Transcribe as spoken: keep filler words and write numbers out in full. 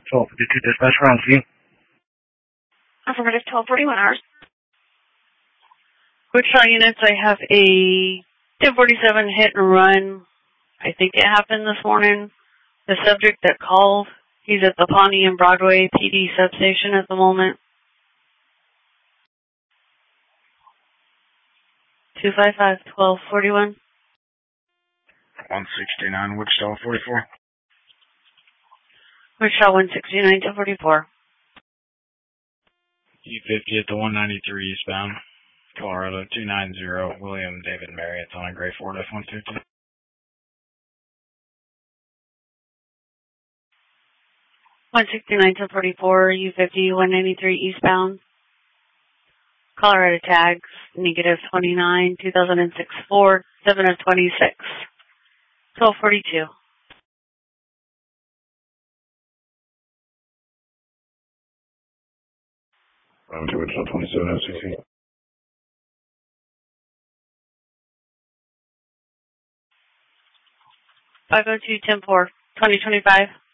twelve fifty-two dispatch around scene. Affirmative, twelve forty-one hours. Wichita units, I have a ten forty-seven hit and run. I think it happened this morning. The subject that called, he's at the Pawnee and Broadway P D substation at the moment. two five five, twelve forty-one. one sixty-nine, Wichita forty-four. Wichita one sixty-nine to forty-four. U fifty at the one ninety-three eastbound. Colorado two ninety, William David Mary. It's on a gray Ford F one fifty. one sixty-nine to forty-four, U fifty, one ninety-three eastbound. Colorado tags, negative twenty-nine, two thousand six Ford, seven of twenty-six, twelve forty-two. I'm to Wichita twenty-seven F C C. five oh two, ten four, twenty twenty-five.